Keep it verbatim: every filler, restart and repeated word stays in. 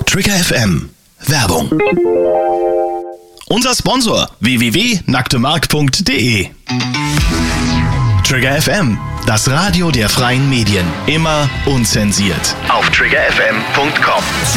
Trigger F M. Werbung. Unser Sponsor w w w punkt nacktemark punkt de. Trigger F M, das Radio der freien Medien. Immer unzensiert. Auf trigger f m punkt com.